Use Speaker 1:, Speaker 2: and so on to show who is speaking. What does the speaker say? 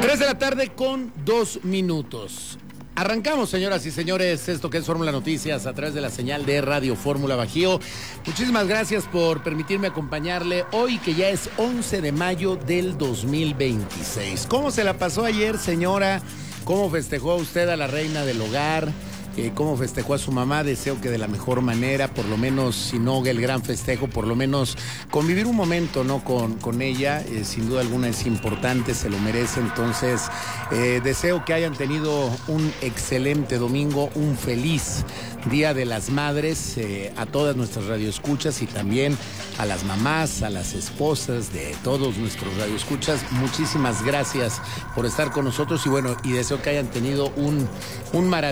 Speaker 1: 3 de la tarde con 2 minutos. Arrancamos, señoras y señores, esto que es Fórmula Noticias a través de la señal de Radio Fórmula Bajío. Muchísimas gracias por permitirme acompañarle hoy, que ya es 11 de mayo del 2026. ¿Cómo se la pasó ayer, señora? ¿Cómo festejó usted a la reina del hogar? ¿Cómo festejó a su mamá? Deseo que de la mejor manera, por lo menos, si no el gran festejo, por lo menos convivir un momento, ¿no? con ella. Sin duda alguna es importante, se lo merece. Entonces, deseo que hayan tenido un excelente domingo, un feliz Día de las Madres, a todas nuestras radioescuchas y también a las mamás, a las esposas de todos nuestros radioescuchas. Muchísimas gracias por estar con nosotros y bueno, y deseo que hayan tenido un maravilloso